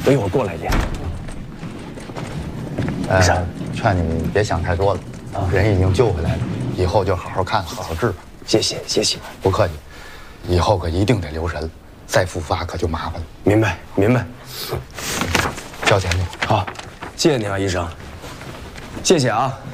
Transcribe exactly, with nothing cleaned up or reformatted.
等一会儿过来一点。 医生，劝你别想太多了，啊，人已经救回来了，以后就好好看，好好治吧。 谢谢，谢谢， 不客气。以后可一定得留神，再复发可就麻烦了。 明白，明白。 交钱去。 好，谢谢你啊，医生。谢谢啊。